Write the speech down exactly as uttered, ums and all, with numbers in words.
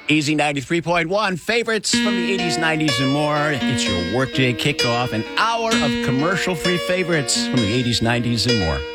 Easy ninety-three point one, favorites from the eighties, nineties, and more. It's your workday kickoff, an hour of commercial-free favorites from the eighties, nineties, and more.